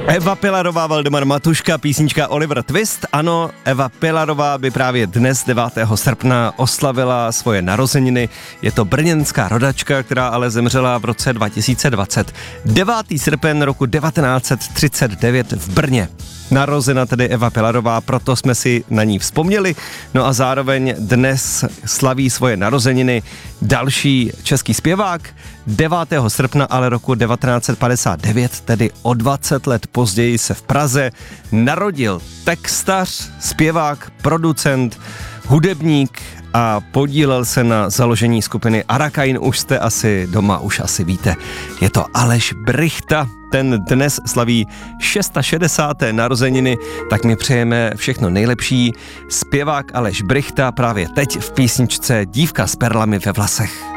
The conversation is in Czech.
Eva Pilarová, Valdemar Matuška, písnička Oliver Twist. Ano, Eva Pilarová by právě dnes 9. srpna oslavila svoje narozeniny. Je to brněnská rodačka, která ale zemřela v roce 2020. 9. srpen roku 1939 v Brně. Narozena tedy Eva Pilarová, proto jsme si na ní vzpomněli. No a zároveň dnes slaví svoje narozeniny další český zpěvák. 9. srpna ale roku 1959, tedy o 20 let později, se v Praze narodil textař, zpěvák, producent, hudebník a podílel se na založení skupiny Arakain. Už jste asi doma, už asi víte. Je to Aleš Brychta, ten dnes slaví 660. narozeniny, tak my přejeme všechno nejlepší. Zpěvák Aleš Brychta právě teď v písničce Dívka s perlami ve vlasech.